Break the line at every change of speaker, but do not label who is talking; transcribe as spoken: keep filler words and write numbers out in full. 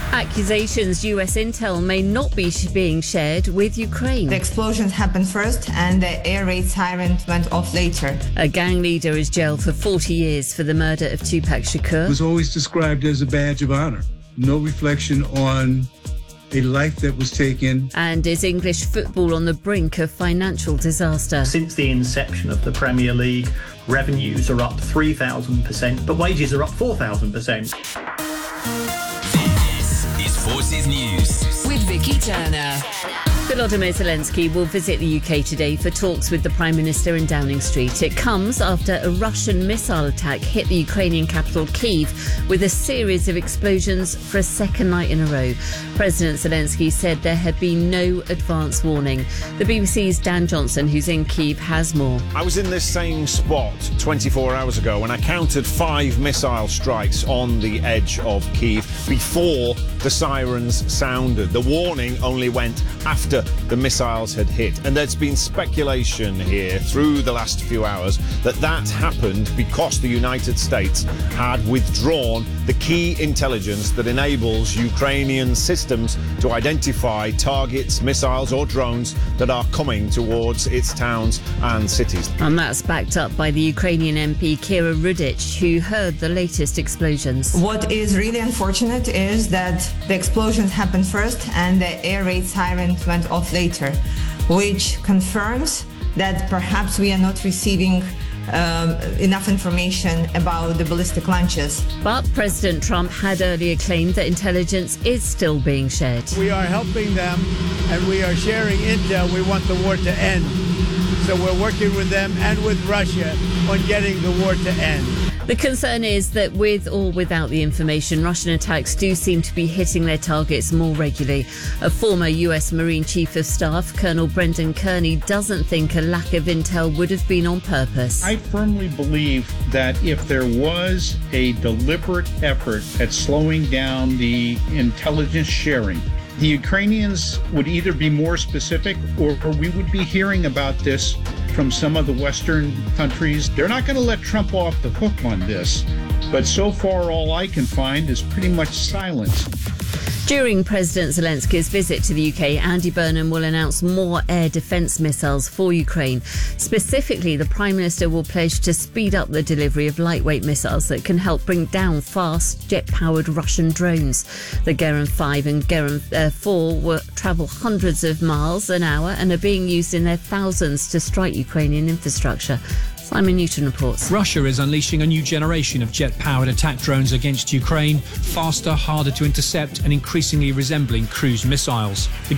Accusations U S intel may not be sh- being shared with Ukraine.
The explosions happened first and the air raid siren went off later.
A gang leader is jailed for forty years for the murder of Tupac Shakur.
It was always described as a badge of honor. No reflection on a life that was taken.
And is English football on the brink of financial disaster?
Since the inception of the Premier League, revenues are up three thousand percent, but wages are up four thousand percent.
Forces News
with Vicky Turner.
Volodymyr Zelensky will visit the U K today for talks with the Prime Minister in Downing Street. It comes after a Russian missile attack hit the Ukrainian capital Kyiv with a series of explosions for a second night in a row. President Zelensky said there had been no advance warning. The B B C's Dan Johnson, who's in Kyiv, has more.
I was in this same spot twenty-four hours ago and I counted five missile strikes on the edge of Kyiv before the sirens sounded. The warning only went after the missiles had hit, and there's been speculation here through the last few hours that that happened because the United States had withdrawn the key intelligence that enables Ukrainian systems to identify targets, missiles or drones that are coming towards its towns and cities.
And that's backed up by the Ukrainian M P Kira Rudic, who heard the latest explosions.
What is really unfortunate is that the explosions happened first and the air raid siren went off later, which confirms that perhaps we are not receiving um, enough information about the ballistic launches.
But President Trump had earlier claimed that intelligence is still being shared.
We are helping them and we are sharing intel. We want the war to end. So we're working with them and with Russia on getting the war to end.
The concern is that with or without the information, Russian attacks do seem to be hitting their targets more regularly. A former U S Marine Chief of Staff, Colonel Brendan Kearney, doesn't think a lack of intel would have been on purpose.
I firmly believe that if there was a deliberate effort at slowing down the intelligence sharing, the Ukrainians would either be more specific or, or we would be hearing about this from some of the Western countries. They're not going to let Trump off the hook on this, but so far all I can find is pretty much silence.
During President Zelensky's visit to the U K, Andy Burnham will announce more air defence missiles for Ukraine. Specifically, the Prime Minister will pledge to speed up the delivery of lightweight missiles that can help bring down fast, jet-powered Russian drones. The Geran five and Geran four will travel hundreds of miles an hour and are being used in their thousands to strike Ukrainian infrastructure. Simon Newton reports.
Russia is unleashing a new generation of jet-powered attack drones against Ukraine, faster, harder to intercept and increasingly resembling cruise missiles. The